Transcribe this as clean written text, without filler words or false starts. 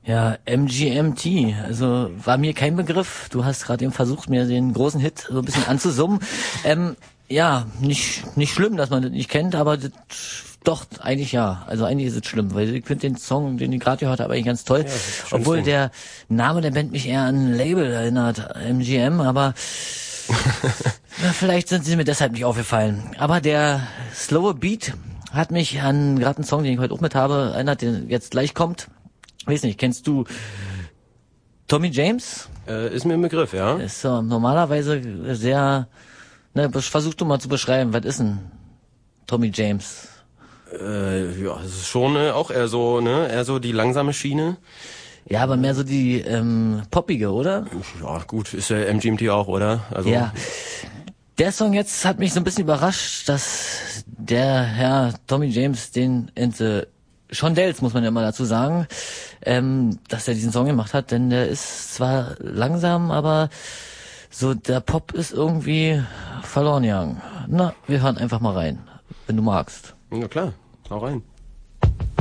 Ja, MGMT, also war mir kein Begriff. Du hast gerade eben versucht, mir den großen Hit so ein bisschen anzusummen. Ja, nicht schlimm, dass man das nicht kennt, aber das, doch, eigentlich ja. Also eigentlich ist es schlimm, weil ich finde den Song, den ich gerade gehört habe, eigentlich ganz toll. Ja, Obwohl der Name der Band mich eher an ein Label erinnert, MGM, aber na, vielleicht sind sie mir deshalb nicht aufgefallen. Aber der slowe Beat hat mich an gerade einen Song, den ich heute auch mit habe, erinnert, der jetzt gleich kommt. Weiß nicht, kennst du Tommy James? Ist mir ein Begriff, ja. Ist so normalerweise sehr, versuch du mal zu beschreiben, was ist denn Tommy James? Ja, es ist schon auch eher so die langsame Schiene. Ja, aber mehr so die poppige, oder? Ja, gut, ist ja MGMT auch, oder? Also Ja. Der Song jetzt hat mich so ein bisschen überrascht, dass der Herr Tommy James den Shondells, muss man ja mal dazu sagen, dass er diesen Song gemacht hat, denn der ist zwar langsam, aber so der Pop ist irgendwie verloren gegangen. Na, wir hören einfach mal rein, wenn du magst. Ja klar, hau rein.